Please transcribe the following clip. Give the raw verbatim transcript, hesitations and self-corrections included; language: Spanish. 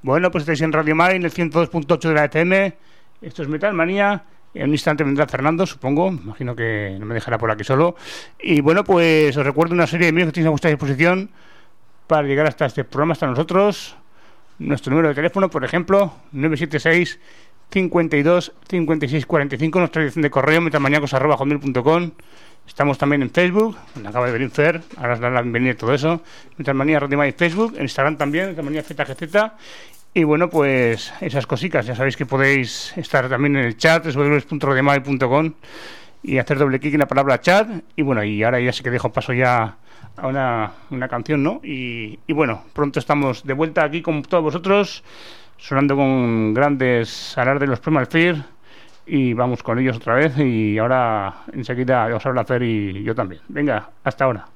Bueno, pues estáis en Radio Mai, en el ciento dos punto ocho de la F M. Esto es Metal Manía. En un instante vendrá Fernando, supongo. Imagino que no me dejará por aquí solo. Y bueno, pues os recuerdo una serie de medios que tenéis a vuestra disposición para llegar hasta este programa, hasta nosotros. Nuestro número de teléfono, por ejemplo, nueve siete seis, cincuenta y dos, cincuenta y seis cuarenta y cinco. Nuestra dirección de correo, metalmaníacos arroba hotmail punto com. Estamos también en Facebook, donde acaba de venir Fer, ahora os dan la bienvenida y todo eso. Metalmanía Radio Mai Facebook, en Instagram también, Metalmanía Z G Z. Y bueno, pues esas cositas, ya sabéis que podéis estar también en el chat, doble u doble u doble u punto radiomai punto com, y hacer doble clic en la palabra chat. Y bueno, y ahora ya sí que dejo paso ya a una, una canción, ¿no? Y, y bueno, pronto estamos de vuelta aquí con todos vosotros, sonando con grandes alardes de los Primal Fear. Y vamos con ellos otra vez, y ahora enseguida os habla Fer y yo también. Venga, hasta ahora.